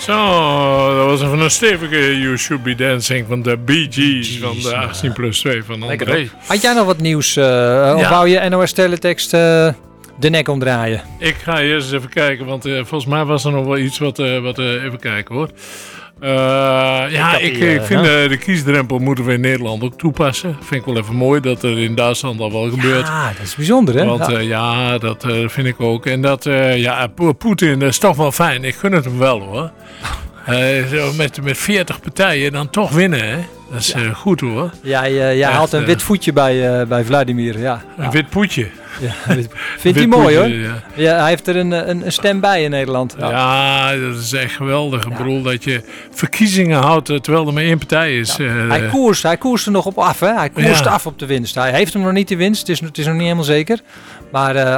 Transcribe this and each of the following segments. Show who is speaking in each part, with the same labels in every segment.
Speaker 1: Zo, dat was even een stevige You Should Be Dancing van de Bee Gees van de 18 plus 2 van André.
Speaker 2: Had jij nog wat nieuws? Of wou je NOS Teletext de nek omdraaien?
Speaker 1: Ik ga eerst eens even kijken, want volgens mij was er nog wel iets wat even kijken hoor. Ik vind de kiesdrempel moeten we in Nederland ook toepassen. Vind ik wel even mooi dat er in Duitsland al wel gebeurt.
Speaker 2: Ja, dat is bijzonder hè?
Speaker 1: Want dat vind ik ook. En dat, Poetin, dat is toch wel fijn. Ik gun het hem wel hoor. Zo met 40 partijen dan toch winnen hè. Dat is goed hoor.
Speaker 2: Ja, jij haalt een wit voetje bij Vladimir. Ja.
Speaker 1: Een wit poetje.
Speaker 2: Ja, vindt hij mooi hoor. Ja, hij heeft er een stem bij in Nederland.
Speaker 1: Ja, dat is echt geweldig. Ik bedoel dat je verkiezingen houdt terwijl er maar één partij is.
Speaker 2: Hij koerst er nog op af. Hè? Hij koerst af op de winst. Hij heeft hem nog niet de winst. Het is nog niet helemaal zeker. Maar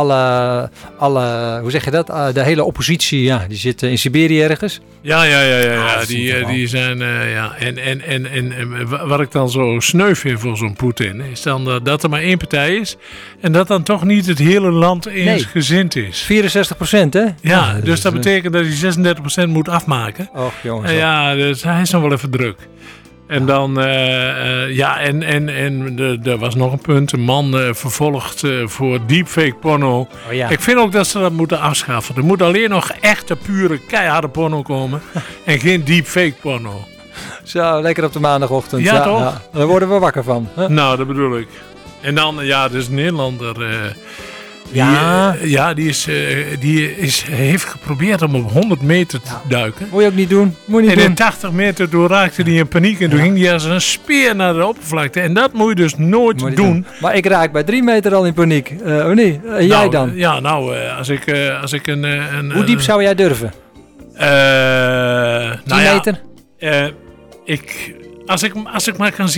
Speaker 2: hoe zeg je dat? De hele oppositie, die zit in Siberië ergens.
Speaker 1: Ja. Die zijn, En wat ik dan zo sneu vind voor zo'n Poetin, is dan dat er maar één partij is. En dat dan toch niet het hele land eensgezind is.
Speaker 2: 64%, hè?
Speaker 1: Ja, dus dat betekent dat hij 36% moet afmaken.
Speaker 2: Och, jongens.
Speaker 1: Dus hij is nog wel even druk. En dan, er was nog een punt. Een man vervolgd voor deepfake porno.
Speaker 2: Oh, ja.
Speaker 1: Ik vind ook dat ze dat moeten afschaffen. Er moet alleen nog echte, pure, keiharde porno komen. En geen deepfake porno.
Speaker 2: Zo, lekker op de maandagochtend.
Speaker 1: Ja, toch?
Speaker 2: Ja. Daar worden we wakker van. Huh?
Speaker 1: Nou, dat bedoel ik. En dan, dus een Nederlander... Die heeft geprobeerd om op 100 meter te duiken.
Speaker 2: Moet je ook niet doen.
Speaker 1: In 80 meter toen raakte hij in paniek. En toen ging hij als een speer naar de oppervlakte. En dat moet je dus nooit doen.
Speaker 2: Maar ik raak bij 3 meter al in paniek. Of niet? Jij dan?
Speaker 1: Ja, als ik een...
Speaker 2: Hoe diep zou jij durven? 10 meter?
Speaker 1: Als ik maar kan zien